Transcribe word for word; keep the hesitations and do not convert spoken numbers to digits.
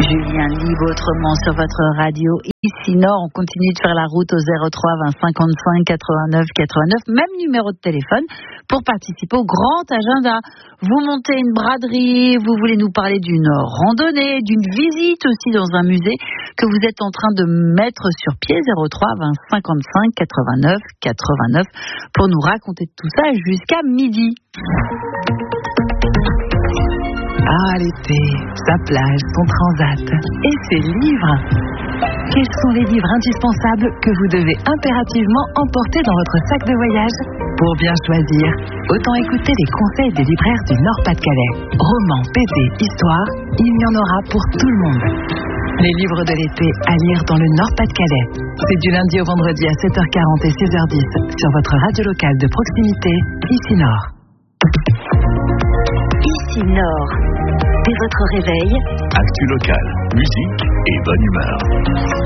Julien Libre autrement sur votre radio ici Nord. On continue de faire la route au zéro trois vingt cinquante-cinq quatre-vingt-neuf quatre-vingt-neuf. Même numéro de téléphone pour participer au grand agenda. Vous montez une braderie, vous voulez nous parler d'une randonnée, d'une visite aussi dans un musée que vous êtes en train de mettre sur pied. Zéro trois vingt cinquante-cinq quatre-vingt-neuf quatre-vingt-neuf pour nous raconter tout ça jusqu'à midi. Ah, l'été, sa plage, son transat et ses livres. Quels sont les livres indispensables que vous devez impérativement emporter dans votre sac de voyage? Pour bien choisir, autant écouter les conseils des libraires du Nord-Pas-de-Calais. Romans, B D, histoire, il y en aura pour tout le monde. Les livres de l'été à lire dans le Nord-Pas-de-Calais. C'est du lundi au vendredi à sept heures quarante et seize heures dix sur votre radio locale de proximité, ici Nord. Ici Nord. Dès votre réveil, actu local, musique et bonne humeur.